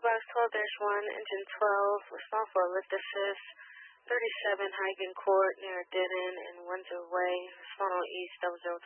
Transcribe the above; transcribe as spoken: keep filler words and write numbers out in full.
Class twelve dash one, Engine twelve, respond for a lift assist, thirty-seven Hygen Court near Denton and Windsor Way, respond on East double zero